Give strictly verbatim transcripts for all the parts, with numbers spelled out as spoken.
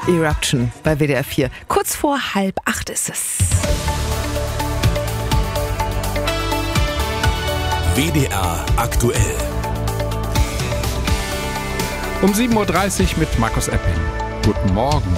Eruption bei W D R vier. Kurz vor halb acht ist es. W D R aktuell. Um sieben Uhr dreißig mit Markus Epping. Guten Morgen.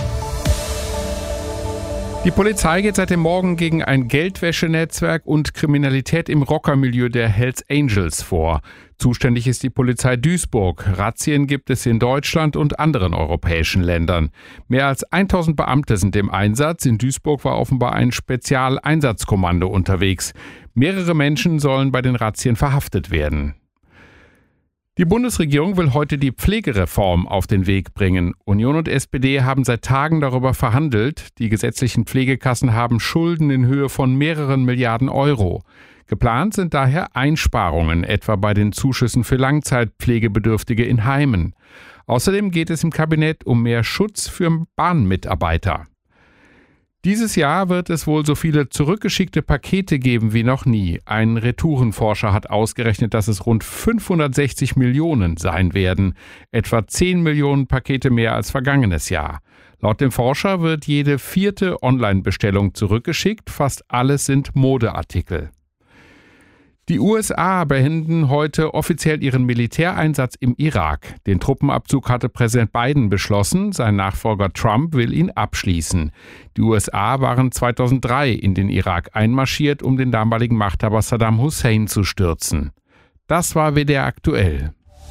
Die Polizei geht seit dem Morgen gegen ein Geldwäschenetzwerk und Kriminalität im Rockermilieu der Hells Angels vor. Zuständig ist die Polizei Duisburg. Razzien gibt es in Deutschland und anderen europäischen Ländern. Mehr als tausend Beamte sind im Einsatz. In Duisburg war offenbar ein Spezialeinsatzkommando unterwegs. Mehrere Menschen sollen bei den Razzien verhaftet werden. Die Bundesregierung will heute die Pflegereform auf den Weg bringen. Union und S P D haben seit Tagen darüber verhandelt. Die gesetzlichen Pflegekassen haben Schulden in Höhe von mehreren Milliarden Euro. Geplant sind daher Einsparungen, etwa bei den Zuschüssen für Langzeitpflegebedürftige in Heimen. Außerdem geht es im Kabinett um mehr Schutz für Bahnmitarbeiter. Dieses Jahr wird es wohl so viele zurückgeschickte Pakete geben wie noch nie. Ein Retourenforscher hat ausgerechnet, dass es rund fünfhundertsechzig Millionen sein werden. Etwa zehn Millionen Pakete mehr als vergangenes Jahr. Laut dem Forscher wird jede vierte Online-Bestellung zurückgeschickt. Fast alles sind Modeartikel. Die U S A beenden heute offiziell ihren Militäreinsatz im Irak. Den Truppenabzug hatte Präsident Biden beschlossen. Sein Nachfolger Trump will ihn abschließen. Die U S A waren zweitausenddrei in den Irak einmarschiert, um den damaligen Machthaber Saddam Hussein zu stürzen. Das war W D R aktuell.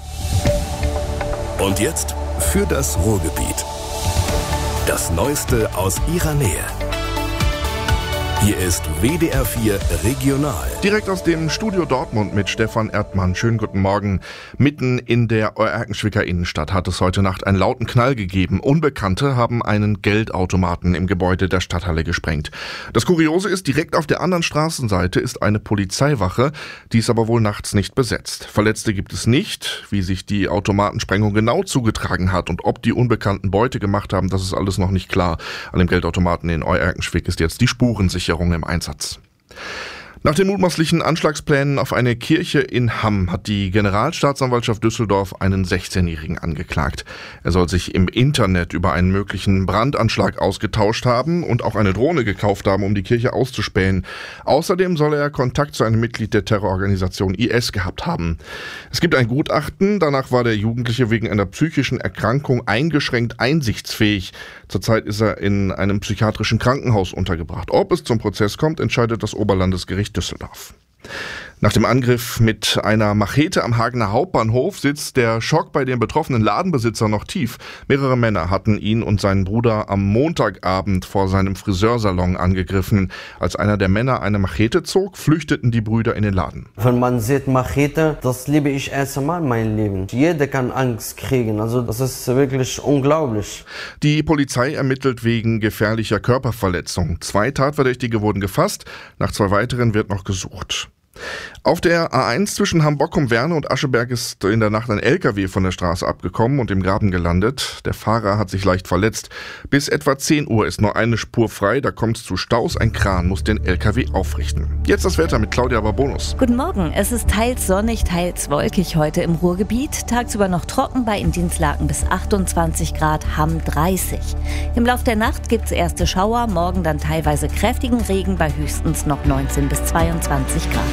Und jetzt für das Ruhrgebiet. Das Neueste aus ihrer Nähe. Hier ist W D R vier Regional. Direkt aus dem Studio Dortmund mit Stefan Erdmann. Schönen guten Morgen. Mitten in der Erkenschwicker Innenstadt hat es heute Nacht einen lauten Knall gegeben. Unbekannte haben einen Geldautomaten im Gebäude der Stadthalle gesprengt. Das Kuriose ist, direkt auf der anderen Straßenseite ist eine Polizeiwache, die ist aber wohl nachts nicht besetzt. Verletzte gibt es nicht. Wie sich die Automatensprengung genau zugetragen hat und ob die Unbekannten Beute gemacht haben, das ist alles noch nicht klar. An dem Geldautomaten in Erkenschwick ist jetzt die Spurensicherung im Einsatz. Nach den mutmaßlichen Anschlagsplänen auf eine Kirche in Hamm hat die Generalstaatsanwaltschaft Düsseldorf einen sechzehnjährigen angeklagt. Er soll sich im Internet über einen möglichen Brandanschlag ausgetauscht haben und auch eine Drohne gekauft haben, um die Kirche auszuspähen. Außerdem soll er Kontakt zu einem Mitglied der Terrororganisation I S gehabt haben. Es gibt ein Gutachten, danach war der Jugendliche wegen einer psychischen Erkrankung eingeschränkt einsichtsfähig. Zurzeit ist er in einem psychiatrischen Krankenhaus untergebracht. Ob es zum Prozess kommt, entscheidet das Oberlandesgericht Düsseldorf. Nach dem Angriff mit einer Machete am Hagener Hauptbahnhof sitzt der Schock bei den betroffenen Ladenbesitzern noch tief. Mehrere Männer hatten ihn und seinen Bruder am Montagabend vor seinem Friseursalon angegriffen. Als einer der Männer eine Machete zog, flüchteten die Brüder in den Laden. Wenn man sieht Machete, das liebe ich erst einmal in meinem Leben. Jeder kann Angst kriegen, also das ist wirklich unglaublich. Die Polizei ermittelt wegen gefährlicher Körperverletzung. Zwei Tatverdächtige wurden gefasst, nach zwei weiteren wird noch gesucht. Auf der A eins zwischen Hamburg-Werne und Ascheberg ist in der Nacht ein L K W von der Straße abgekommen und im Graben gelandet. Der Fahrer hat sich leicht verletzt. Bis etwa zehn Uhr ist nur eine Spur frei, da kommt es zu Staus. Ein Kran muss den L K W aufrichten. Jetzt das Wetter mit Claudia Barbonus. Guten Morgen, es ist teils sonnig, teils wolkig heute im Ruhrgebiet. Tagsüber noch trocken, bei in Dienstlaken bis achtundzwanzig Grad, Hamm dreißig. Im Lauf der Nacht gibt es erste Schauer, morgen dann teilweise kräftigen Regen bei höchstens noch neunzehn bis zweiundzwanzig Grad.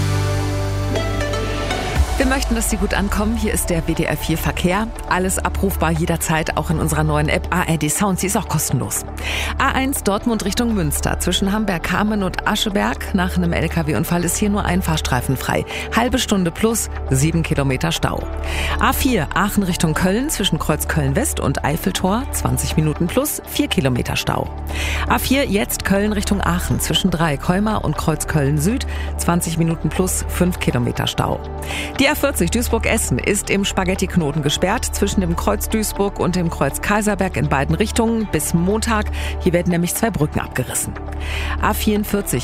Wir möchten, dass Sie gut ankommen. Hier ist der W D R vier Verkehr. Alles abrufbar jederzeit, auch in unserer neuen App A R D Sound. Sie ist auch kostenlos. A eins Dortmund Richtung Münster. Zwischen Hamberg-Hameln und Ascheberg. Nach einem L K W-Unfall ist hier nur ein Fahrstreifen frei. Halbe Stunde plus, sieben Kilometer Stau. A vier Aachen Richtung Köln. Zwischen Kreuz Köln-West und Eiffeltor. zwanzig Minuten plus, vier Kilometer Stau. A vier jetzt Köln Richtung Aachen. Zwischen Dreikolmar und Kreuz Köln-Süd. zwanzig Minuten plus, fünf Kilometer Stau. Die A vierzig Duisburg-Essen ist im Spaghetti-Knoten gesperrt zwischen dem Kreuz Duisburg und dem Kreuz Kaiserberg in beiden Richtungen bis Montag. Hier werden nämlich zwei Brücken abgerissen. A vierundvierzig